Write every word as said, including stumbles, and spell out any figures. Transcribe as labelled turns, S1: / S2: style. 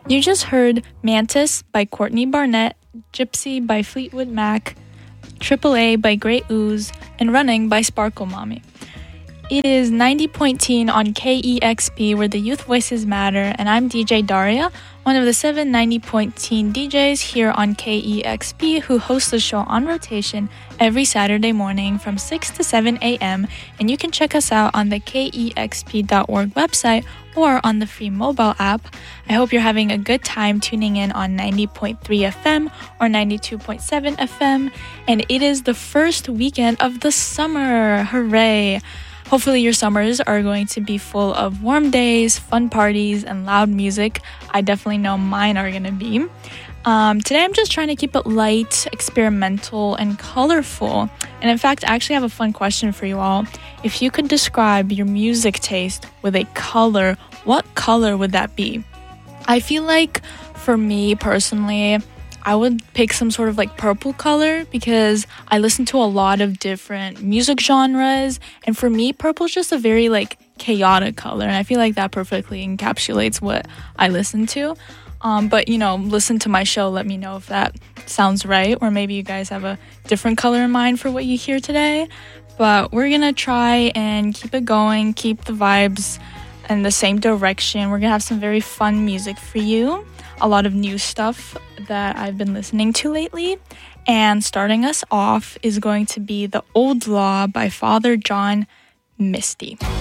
S1: You just heard Mantis by Courtney Barnett, Gypsy by Fleetwood Mac, Triple A by Great Ooze, and Running by Sparkle Mommy. It is ninety point one on K E X P where the youth voices matter, and I'm D J Daria, one of the seven ninety point one D Js here on K E X P who hosts the show on rotation every Saturday morning from six to seven a.m. And you can check us out on the K E X P dot org website or on the free mobile app. I hope you're having a good time tuning in on ninety point three F M or ninety-two point seven F M. And it is the first weekend of the summer. Hooray! Hopefully your summers are going to be full of warm days, fun parties, and loud music. I definitely know mine are going to be. Um, today I'm just trying to keep it light, experimental, and colorful. And in fact, I actually have a fun question for you all. If you could describe your music taste with a color, what color would that be? I feel like for me personally, I would pick some sort of like purple color because I listen to a lot of different music genres, and for me purple is just a very like chaotic color, and I feel like that perfectly encapsulates what I listen to. Um, but you know, listen to my show, let me know if that sounds right, or maybe you guys have a different color in mind for what you hear today. But we're gonna try and keep it going, keep the vibes in the same direction. We're gonna have some very fun music for you, a lot of new stuff that I've been listening to lately. And starting us off is going to be The Old Law by Father John Misty.